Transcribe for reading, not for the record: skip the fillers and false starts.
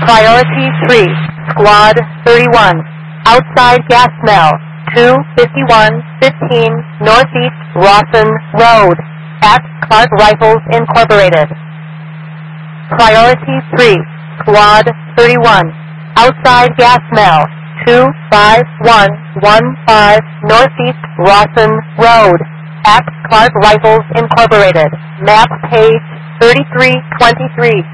Priority 3, Squad 31, outside gas smell, 25115 Northeast Rawson Road, at Clark Rifles Incorporated. Priority 3, Squad 31, outside gas smell, 25115 Northeast Rawson Road, at Clark Rifles Incorporated. Map page 3323.